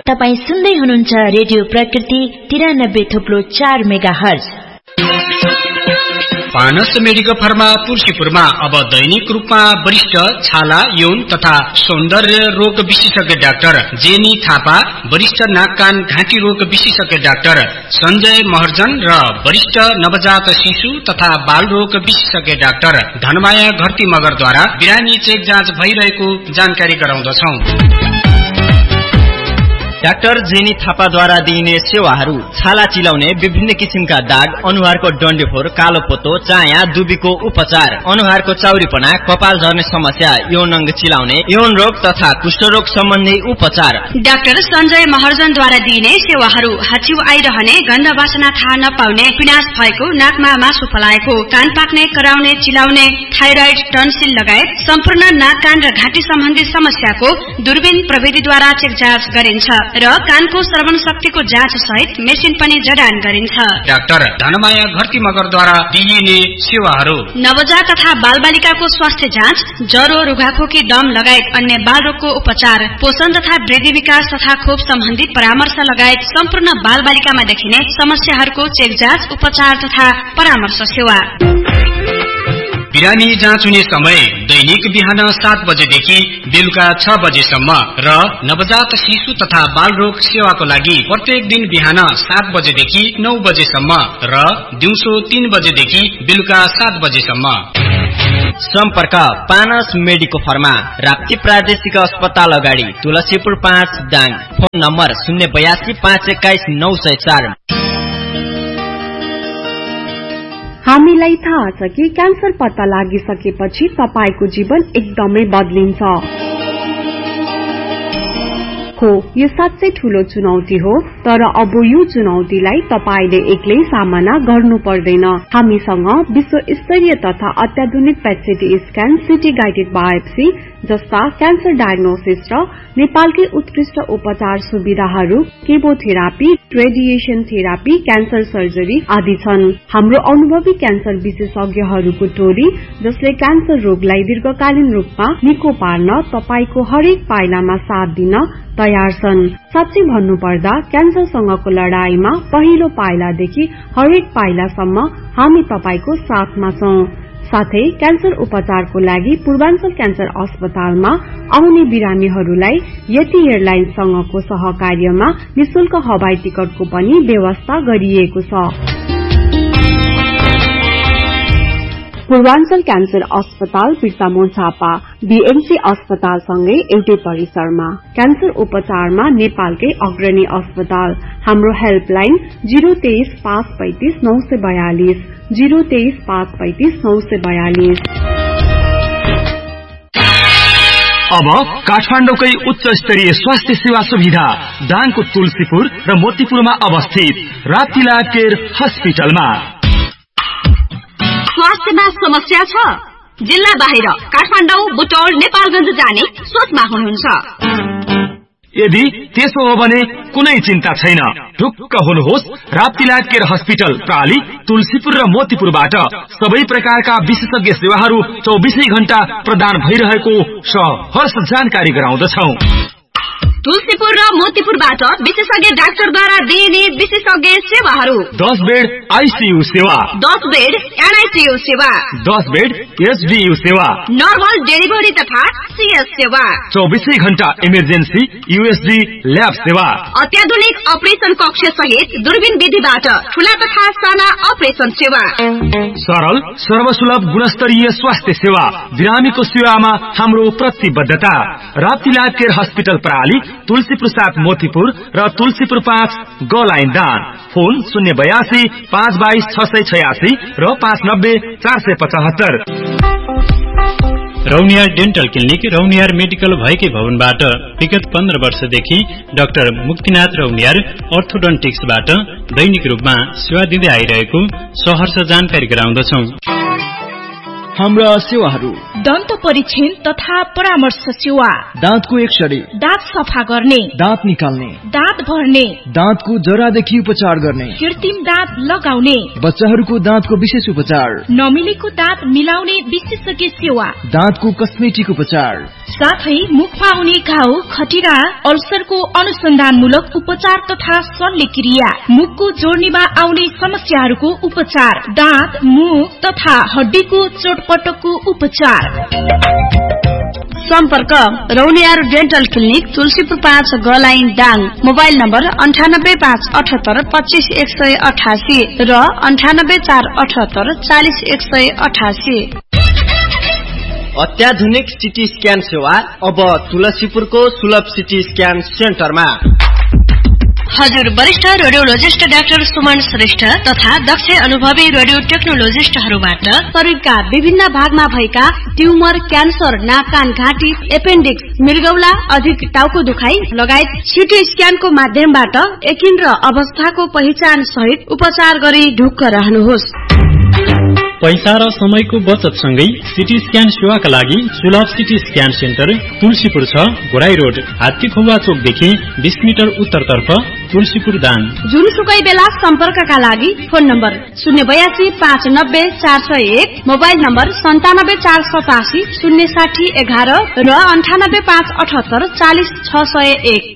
तपाई सुन्दै हुनुहुन्छ रेडियो प्रकृति 93.4 मेगाहर्ज। पानस मेडिकल फार्मा तुलसीपुरमा अब दैनिक रूपमा वरिष्ठ छाला यौन तथा सौन्दर्य रोग विशेषज्ञ डाक्टर जेनी थापा, वरिष्ठ नाक कान घाँटी रोग विशेषज्ञ डाक्टर सञ्जय महर्जन र वरिष्ठ नवजात शिशु तथा बाल रोग विशेषज्ञ डाक्टर धनमाया घरती मगरद्वारा बिरामी चेक जाँच भइरहेको जानकारी गराउँदछौं। डाक्टर जेनी थापाद्वारा दिइने सेवाहरू: छाला चिलाउने, विभिन्न किसिमका दाग, अनुहारको डन्डेफोर, कालो पोतो, चाया, दुबीको उपचार, अनुहारको चाउरीपना, कपाल झर्ने समस्या, यौन अङ्ग चिलाउने, यौन रोग तथा कुष्ठरोग सम्बन्धी उपचार। डाक्टर सञ्जय महर्जनद्वारा दिइने सेवाहरू: हाचिउ आइरहने, गन्ध वासना थाहा नपाउने, पिनास भएको, नाकमा मासु पलाएको, कान पाक्ने, कराउने, चिलाउने, थाइरोइड, टन्सिल लगायत सम्पूर्ण नाक कान र घाँटी सम्बन्धी समस्याको दूरबीन प्रविधिद्वारा चेक जाँच गरिन्छ र कानको श्रवण शक्तिको जाँच सहित मेसिन पनि जडान गरिन्छ। डाक्टर धनमाया घरती मगरद्वारा दिइने सेवाहरू: नवजात तथा बालबालिकाको स्वास्थ्य जाँच, ज्वरो, रुघाखोकी, दम लगायत अन्य बाल रोगको उपचार, पोषण तथा वृद्धि विकास तथा खोप सम्बन्धी परामर्श लगायत सम्पूर्ण बालबालिकामा देखिने समस्याहरूको चेक जाँच, उपचार तथा परामर्श सेवा। बिरामी जाँच हुने समय दैनिक बिहान 7 बजेदेखि बेलुका 6 बजेसम्म र नवजात शिशु तथा बाल रोग सेवाको लागि प्रत्येक दिन बिहान 7 बजेदेखि 9 बजेसम्म र दिउँसो 3 बजेदेखि बेलुका 7 बजेसम्म। सम्पर्क: पानस मेडिकल फार्मा, राप्ती प्रादेशिक अस्पताल अगाडि, तुलसीपुर 5 दाङ। Phone number 082 521 904। हामीलाई थाहा छ कि क्यान्सर पत्ता लागिसकेपछि तपाईको जीवन एकदमै बदलिन्छ। हो, यो साँच्चै ठूलो चुनौती हो, तर अब यो चुनौतीलाई तपाईले एक्लै सामना गर्नु पर्दैन। हामीसँग विश्व स्तरीय तथा अत्याधुनिक पेट स्क्यान, सिटी गाइडेड बायोप्सी जस्ता क्यान्सर डायग्नोसिस र नेपालकै उत्कृष्ट उपचार सुविधाहरू, chemotherapy, radiation therapy, cancer surgery आदि छन्। हाम्रो अनुभवी क्यान्सर विशेषज्ञहरूको टोली, जसले क्यान्सर रोगलाई दीर्घकालीन रूपमा निको पार्न तपाईको हरेक पाइलामा साथ दिन तयार छन्। साँच्चै भन्नुपर्दा क्यान्सरसँगको लडाईमा पहिलो पाइलादेखि हरेक पाइलासम्म हामी तपाईको साथमा छौं। साथै क्यान्सर उपचारको लागि पूर्वाञ्चल क्यान्सर अस्पतालमा आउने बिरामीहरूलाई यति एयरलाइन्ससँगको सहकार्यमा निशुल्क हवाई टिकटको पनि व्यवस्था गरिएको छ। पूर्वाञ्चल क्यान्सर अस्पताल बिर्तामोड झापा, बीएमसी अस्पतालसँगै एउटै परिसरमा। क्यान्सर उपचारमा नेपालकै अग्रणी अस्पताल। हाम्रो हेल्पलाइन 023 535 942 023 535 942। अब काठमाडौँकै उच्च स्तरीय स्वास्थ्य सेवा सुविधा दाङको तुलसीपुर र मोतीपुरमा अवस्थित राप्तीला केयर हस्पिटलमा। स्वास्थ्यमा समस्या छ? जिल्ला बाहिर काठमाडौँ, बुटौल, नेपालगञ्ज जाने सोचमा हुनुहुन्छ? यदि त्यसो हो भने कुनै चिन्ता छैन। ढुक्क हुनुहोस्, राप्तीला केयर हस्पिटल प्राली, तुलसीपुर र मोतीपुरबाट सबै प्रकारका विशेषज्ञ सेवाहरू 24 घण्टा प्रदान भइरहेको सहर्ष जानकारी गराउँदछौं। तुलसीपुर र मोतीपुरबाट विशेषज्ञ डाक्टरद्वारा दिइने विशेषज्ञ सेवाहरू: 10 बेड आईसीयू सेवा, 10 बेड एनआईसीयू सेवा, 10 बेड एचडीयू सेवा, नर्मल डेलिभरी तथा सीएस सेवा, 24 घण्टा इमर्जेन्सी यूएसजी ल्याब सेवा, अत्याधुनिक अपरेसन कक्ष सहित दूरबीन विधिबाट ठूला तथा साना अपरेसन सेवा, सरल सर्वसुलभ गुणस्तरीय स्वास्थ्य सेवा। बिरामीको सेवामा हाम्रो प्रतिबद्धता। राप्तीला केयर हस्पिटल प्राली, तुलसीपुर 7 मोतीपुर र तुलसीपुर 5 गलाइन दान। फोन 082 522 686 र 590 475। Rauniyar dental clinic Rauniyar medical भएकै भवनबाट विगत 15 वर्षदेखि डाक्टर मुक्तिनाथ रौनियार अर्थोडन्टिक्सबाट दैनिक रूपमा सेवा दिँदै आइरहेको सहर्ष जानकारी गराउँदछौं। हाम्रा सेवाहरू: दन्त परीक्षण तथा परामर्श सेवा, दाँतको एक्सरे, दाँत सफा गर्ने, दाँत निकाल्ने, दाँत भर्ने, दाँतको जरादेखि उपचार गर्ने, कृत्रिम दाँत लगाउने, बच्चाहरूको दाँतको विशेष उपचार, नमिलेको दाँत मिलाउने विशेषज्ञ सेवा, दाँतको कस्मेटिक उपचार, साथै मुखमा हुने घाउ, खटिरा, अल्सरको अनुसन्धानमूलक उपचार तथा शल्यक्रिया, मुखको जोड्नीमा आउने समस्याहरूको उपचार, दाँत, मुख तथा हड्डीको चोटपटकको उपचार। सम्पर्क Rauniyar dental clinic, Tulsipur 5 गलाइन Dang. Mobile number 9857825188 र 9848840188। अत्याधुनिक सिटी स्क्यान सेवा अब तुलसीपुरको सुलभ सिटी स्क्यान सेन्टरमा। हजुर वरिष्ठ रेडियोलोजिस्ट डाक्टर सुमन श्रेष्ठ तथा दक्ष अनुभवी रेडियो टेक्नोलोजिस्टहरूबाट शरीरका विभिन्न भागमा भएका ट्युमर, क्यान्सर, नाक कान घाँटी, एपेन्डिक्स, मृगौला, अधिक टाउको दुखाइ लगायत सिटी स्क्यानको माध्यमबाट यकिन र अवस्थाको पहिचान सहित उपचार गरी ढुक्क रहनुहोस्। पैसा र समयको बचत सँगै सिटी स्क्यान सेवाका लागि सुलभ CT scan centre Tulsipur 6 Ghorahi road, हात्तीखुवा चोकदेखि 20 metre उत्तरतर्फ, तुलसीपुर दाङ। जुनसुकै बेला सम्पर्कका लागि फोन नम्बर 082 590 401, मोबाइल नम्बर 97 487 060 11 र 98 578 40 601।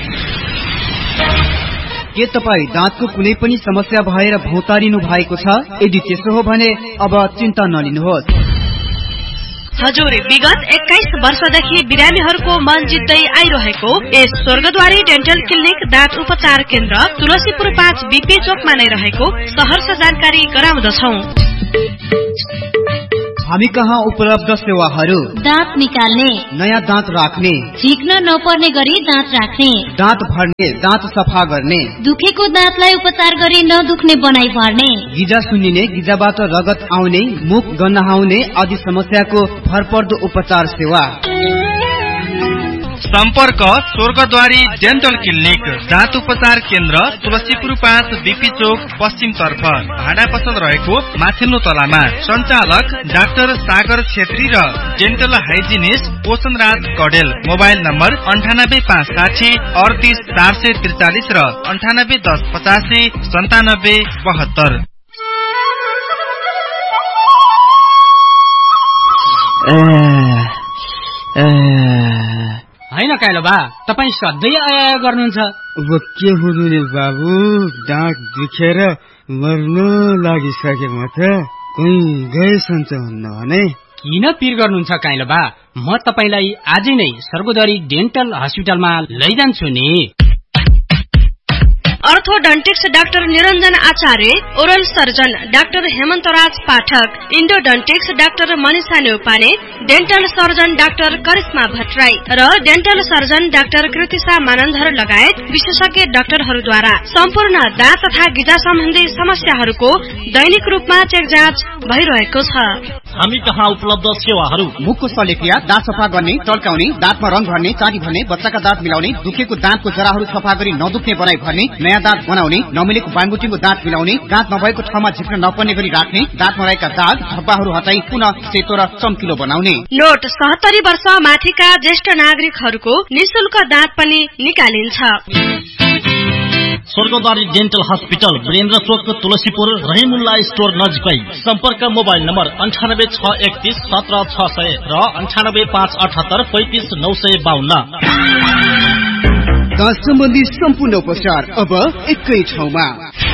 के तपाईँ दाँतको कुनै पनि समस्या भएर भौतारिनु भएको छ? यदि त्यसो हो भने अब चिन्ता नलिनुहोस्। हजुर विगत 21 वर्षदेखि बिरामीहरूको मन जित्दै आइरहेको यस स्वर्गद्वारी डेन्टल क्लिनिक दाँत उपचार केन्द्र तुलसीपुर 5 बीपी चोकमा नै रहेको सहर्ष जानकारी गराउँदछौं। हामी कहाँ उपलब्ध सेवाहरू: दाँत निकाल्ने, नयाँ दाँत राख्ने, झिक्न नपर्ने गरी दाँत राख्ने, दाँत भर्ने, दाँत सफा गर्ने, दुखेको दाँतलाई उपचार गरी नदुख्ने बनाई भर्ने, गिजा सुन्निने, गिजाबाट रगत आउने, मुख गन्हाउने आदि समस्याको भरपर्दो उपचार सेवा। सम्पर्क स्वर्गद्वारी डेन्टल क्लिनिक दाँत उपचार केन्द्र तुलसीपुर 5 बीपी चोक पश्चिम तर्फ, भाडा पसल रहेको माथिल्लो तलामा। सञ्चालक डाक्टर सागर छेत्री र डेन्टल हाइजिनिस्ट पोषण राज कडेल। मोबाइल नम्बर 98 560 38 443 र 98 10 85 97 72। होइन काइलो बा, तपाईँ सधैँ आया गर्नुहुन्छ। अब के हुनु नि बाबु, दाँत दुखेर मर्न लागिसके म त। कहीँ गएसन्छ हुन्न भने? किन पिर गर्नुहुन्छ काइलो बा, म तपाईलाई आजै नै स्वर्गद्वारी डेन्टल हस्पिटलमा लैजान्छु नि। अर्थोडन्टिक्स डाक्टर निरञ्जन आचार्य, ओरल सर्जन डाक्टर हेमन्तराज पाठक, इन्डोडन्टिक्स doctor Manisha Neupane, dental surgeon doctor Karishma Bhattarai र dental surgeon doctor Kritisha Manandhar लगायत विशेषज्ञ डाक्टरहरूद्वारा सम्पूर्ण दाँत तथा गिजा सम्बन्धी समस्याहरूको दैनिक रूपमा चेक जाँच भइरहेको छ। हामी कहाँ उपलब्ध सेवाहरू: मुखको शल्यक्रिया, दाँत सफा गर्ने, टल्काउने, दाँतमा रङ भर्ने, चाँडी भर्ने, बच्चाका दाँत मिलाउने, दुखेको दाँतको जराहरू सफा गरी नदुख्ने बनाई भर्ने, नयाँ दाँत बनाउने, नमिलेको बाङबुटीको दाँत मिलाउने, दाँत नभएको ठाउँमा झिक्न नपर्ने गरी राख्ने, दाँतमा रहेका दाग धब्बाहरू हटाई पुनः सेतो र चम्किलो बनाउने। नोट: 70 वर्ष माथिका ज्येष्ठ नागरिकहरूको निशुल्क दाँत पनि निकालिन्छ। स्वर्गद्वारी डेन्टल हस्पिटल वीरेन्द्र चोक तुलसीपुर रहिमुल्ला स्टोर नजिकै। सम्पर्क मोबाइल नम्बर 98 631 17 600 र 98 578 35 952। दाँत सम्बन्धी सम्पूर्ण उपचार अब एकै ठाउँमा।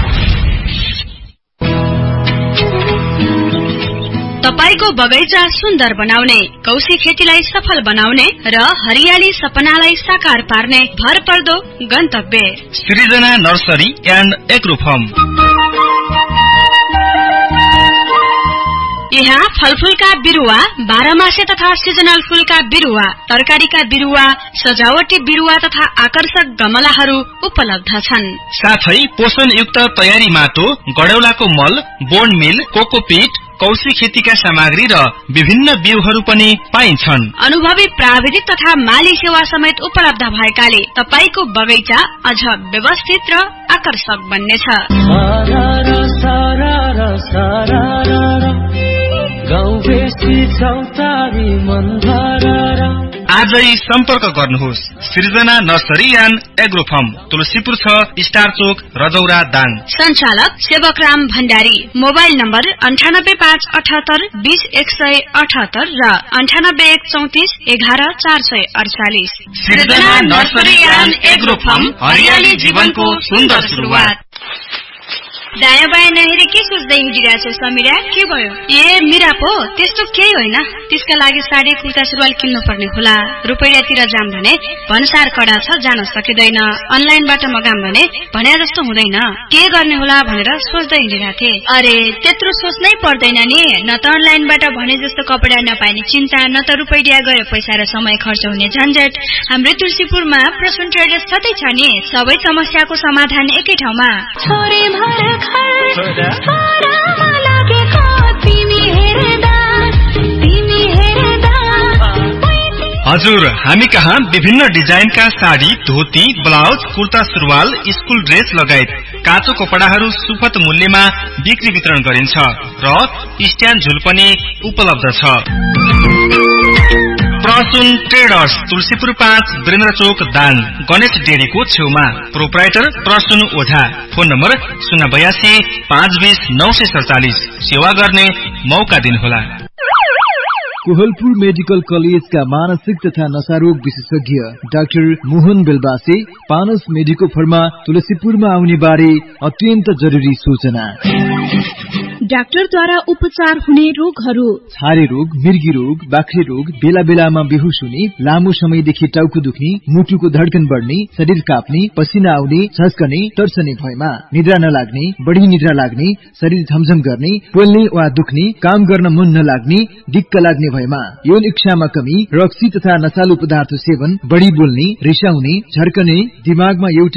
तपाईको बगैँचा सुन्दर बनाउने, कौशी खेतीलाई सफल बनाउने र हरियाली सपनालाई साकार पार्ने भरपर्दो गन्तव्य सृजना नर्सरी एन्ड एग्रो फर्म। यहाँ फलफूलका बिरुवा, बाह्रमासे तथा सिजनल फूलका बिरुवा, तरकारीका बिरुवा, सजावटी बिरुवा तथा आकर्षक गमलाहरू उपलब्ध छन्। साथै पोषणयुक्त तयारी माटो, गडौलाको मल, बोन मिल, कोकोपीट, कौशी खेतीका सामग्री र विभिन्न बिउहरू पनि पाइन्छन्। अनुभवी प्राविधिक तथा माली सेवा समेत उपलब्ध भएकाले तपाईको बगैँचा अझ व्यवस्थित र आकर्षक बन्नेछ। आजै सम्पर्क गर्नुहोस्। सृजना nursery and agro farm, Tulsipur 6, star चोक, रजौरा, दाङ। सञ्चालक सेवकराम भण्डारी। मोबाइल नम्बर 9858720178 र 9814114448। सृजना नर्सरी एन्ड एग्रो फार्म, हरियाली जीवनको सुन्दर सुरुवात। दायाँ बायाँ नहेरी के सोच्दै हिँडिरहेछौ समीरा? के भयो? ए मिरा पो त्यस्तो केही होइन। त्यसका लागि साडी कुर्ता सुरुवाल किन्नु पर्ने होला। रुपैयाँतिर जाम भने भन्सार कडा छ, जान सकिँदैन। अनलाइनबाट मगाम भने भन्या जस्तो हुँदैन। के गर्ने होला भनेर सोच्दै हिँडिरहेथे। अरे त्यत्रो सोच्नै पर्दैन नि। न त अनलाइनबाट भने जस्तो कपडा नपाइने चिन्ता, न त रुपैयाँ गयो पैसा र समय खर्च हुने झन्झट। हाम्रो तुलसीपुरमा प्रसून ट्रेडर्स छँदै छ नि। सबै समस्याको समाधान एकै ठाउँमा। हजुर, हामी कहाँ विभिन्न डिजाइनका साडी, धोती, ब्लाउज, कुर्ता सुरुवाल, स्कुल ड्रेस लगायत काँचो कपडाहरू सुपथ मूल्यमा बिक्री वितरण गरिन्छ र स्ट्यान्ड झुल पनि उपलब्ध छ। प्रसून ट्रेडर्स, तुलसीपुर 5, वीरेन्द्र चोक, दाङ, गणेश डेरीको छेउमा। प्रोप्राइटर प्रसून ओझा। Phone number 082-520-947। सेवा गर्ने मौका दिनुहोला। कोहलपुर मेडिकल कलेजका मानसिक तथा नशारोग विशेषज्ञ डाक्टर मोहन बेलबासे पानस मेडिकोफरमा तुलसीपुरमा आउने बारे अत्यन्त जरुरी सूचना। डाक्टरद्वारा उपचार हुने रोगहरू: छारे रोग, मिर्गी रोग, बाख्रे रोग, बेला बेलामा बेहुस हुने, लामो समयदेखि टाउको दुख्ने, मुटुको धड्कन बढ्ने, शरीर काप्ने, पसिना आउने, झस्कने, तर्सने भएमा, निद्रा नलाग्ने, बढी निद्रा लाग्ने, शरीर झमझम गर्ने, पोल्ने वा दुख्ने, काम गर्न मन नलाग्ने, दिक्क लाग्ने भएमा, यौन इच्छामा कमी, रक्सी तथा नशालु पदार्थ सेवन, बढी बोल्ने, रिसाउने, झर्कने, दिमागमा एउटा